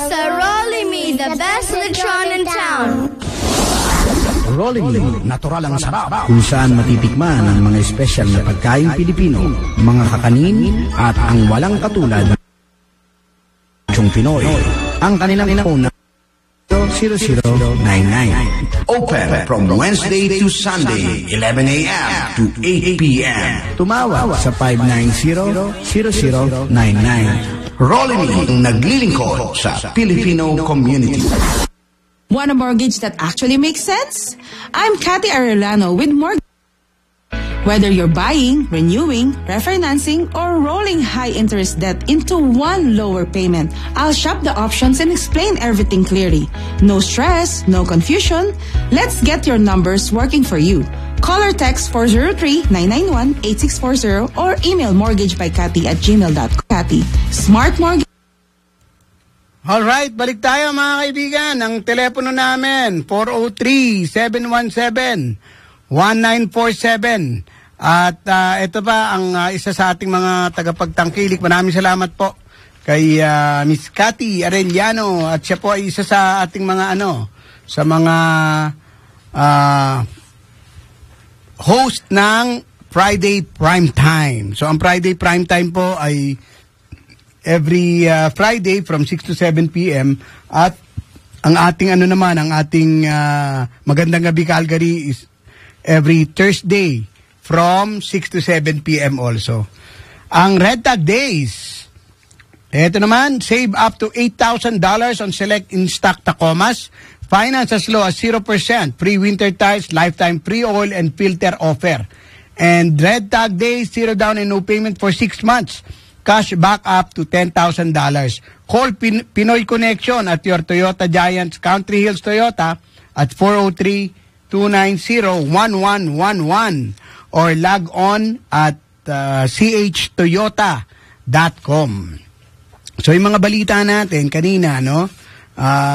So Rolling Me, the best lechon in town. Rolling Me, natural ang sarap, kung saan matitikman ang mga espesyal na pagkain Pilipino, mga kakanin, at ang walang katulad ng Pinoy. Ang kanilang inauna 0099. Open from Wednesday to Sunday, 11 a.m. to 8 p.m. Tumawag sa 590-0099. Rolling Me, naglilingkod sa Filipino community. Want a mortgage that actually makes sense? I'm Cathy Arellano with Mortgage. Whether you're buying, renewing, refinancing, or rolling high-interest debt into one lower payment, I'll shop the options and explain everything clearly. No stress, no confusion. Let's get your numbers working for you. Call or text 403-991-8640 or email mortgagebycathy@gmail.com. Cathy, Smart Mortgage. Alright, balik tayo mga kaibigan. Ang telepono namin, 403-717-1947. At ito pa ang isa sa ating mga tagapagtangkilik. Maraming salamat po kay Miss Cathy Arellano. At siya po ay isa sa ating mga sa mga host ng Friday Primetime. So ang Friday Primetime po ay every Friday from 6 to 7 p.m. At ang ating ang ating Magandang Gabi Calgary is every Thursday from 6 to 7 p.m. also. Ang Red Tag Days, ito naman, save up to $8,000 on select in-stock Tacomas. Finance as low as 0%. Free winter tires, lifetime free oil and filter offer. And Red Tag Days, 0 down and no payment for 6 months. Cash back up to $10,000. Call Pinoy Connection at your Toyota Giants Country Hills Toyota at 403-290-1111 or log on at chtoyota.com. So yung mga balita natin kanina,